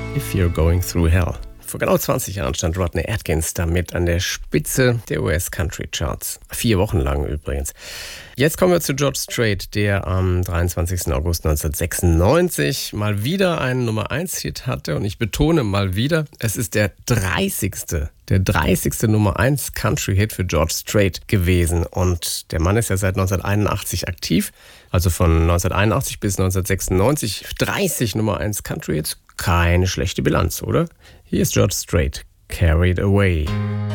If You're Going Through Hell. Vor genau 20 Jahren stand Rodney Atkins damit an der Spitze der US-Country-Charts. 4 Wochen lang übrigens. Jetzt kommen wir zu George Strait, der am 23. August 1996 mal wieder einen Nummer-1-Hit hatte. Und ich betone mal wieder, es ist der 30. Nummer-1 Country-Hit für George Strait gewesen. Und der Mann ist ja seit 1981 aktiv. Also von 1981 bis 1996 30 Nummer-1 Country-Hits. Keine schlechte Bilanz, oder? Hier ist George Strait, Carried Away.